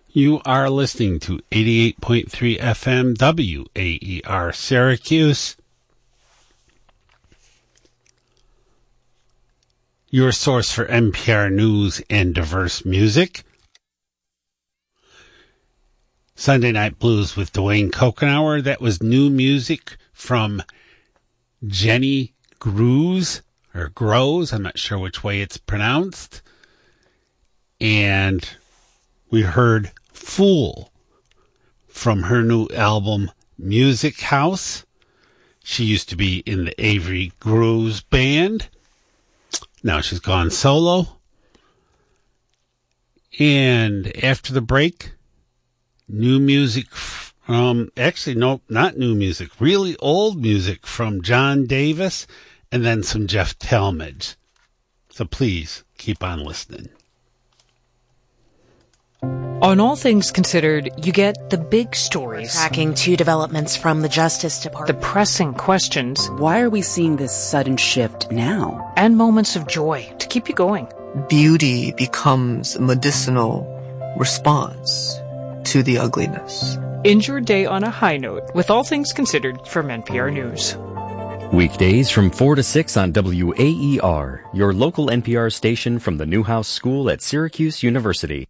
You are listening to 88.3 FM WAER Syracuse, your source for NPR news and diverse music. Sunday Night Blues with Dwayne Kokenauer. That was new music from Jenny Groves, or Grows. I'm not sure which way it's pronounced. And we heard Fool from her new album Music House. She used to be in the Avery Groves band. Now she's gone solo. And after the break, new music from, actually, no, not new music, really old music from John Davis, and then some Jeff Talmadge. So please keep on listening. On All Things Considered, you get the big stories. Tracking two developments from the Justice Department. The pressing questions. Why are we seeing this sudden shift now? And moments of joy to keep you going. Beauty becomes a medicinal response to the ugliness. End your day on a high note with All Things Considered from NPR News. Weekdays from 4 to 6 on WAER, your local NPR station from the Newhouse School at Syracuse University.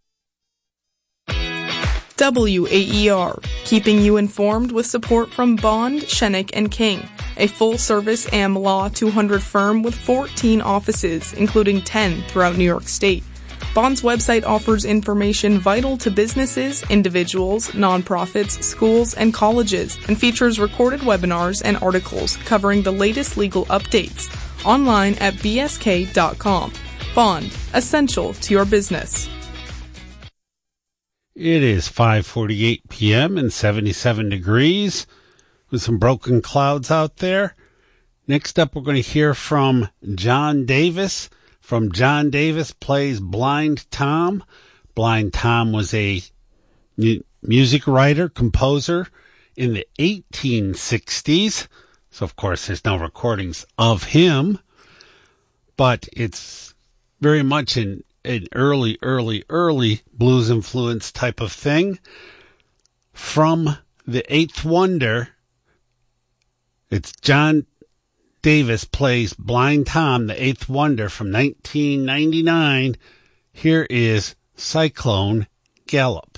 WAER, keeping you informed with support from Bond, Shenick & King, a full-service Am Law 200 firm with 14 offices, including 10 throughout New York State. Bond's website offers information vital to businesses, individuals, nonprofits, schools, and colleges, and features recorded webinars and articles covering the latest legal updates. Online at bsk.com. Bond, essential to your business. It is 5:48 p.m. and 77 degrees with some broken clouds out there. Next up, we're going to hear from John Davis. From John Davis Plays Blind Tom. Blind Tom was a music writer, composer in the 1860s. So, of course, there's no recordings of him. But it's very much an early blues influence type of thing. From the Eighth Wonder, it's John Davis Plays Blind Tom, the Eighth Wonder from 1999. Here is Cyclone Gallop.